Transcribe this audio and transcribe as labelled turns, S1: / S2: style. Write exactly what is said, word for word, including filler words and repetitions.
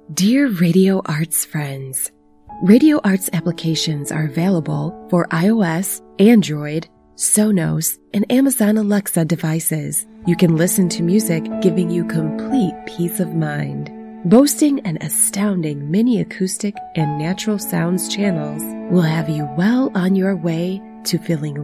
S1: Dear Radio Arts friends, Radio Arts applications are available for iOS, Android, Sonos, and Amazon Alexa devices. You can listen to music giving you complete peace of mind. Boasting an astounding mini acoustic and natural sounds channels will have you well on your way to feeling